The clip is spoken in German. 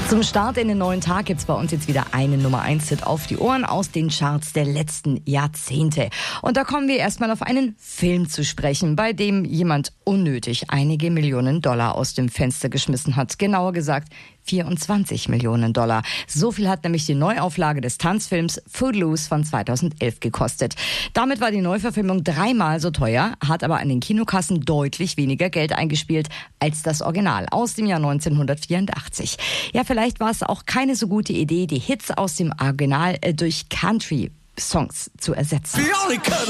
Zum Start in den neuen Tag gibt's bei uns jetzt wieder einen Nummer-1-Hit auf die Ohren aus den Charts der letzten Jahrzehnte. Und da kommen wir erstmal auf einen Film zu sprechen, bei dem jemand unnötig einige Millionen Dollar aus dem Fenster geschmissen hat. Genauer gesagt 24 Millionen Dollar. So viel hat nämlich die Neuauflage des Tanzfilms Footloose von 2011 gekostet. Damit war die Neuverfilmung 3-mal so teuer, hat aber an den Kinokassen deutlich weniger Geld eingespielt als das Original aus dem Jahr 1984. Ja, vielleicht war es auch keine so gute Idee, die Hits aus dem Original durch Country-Songs zu ersetzen.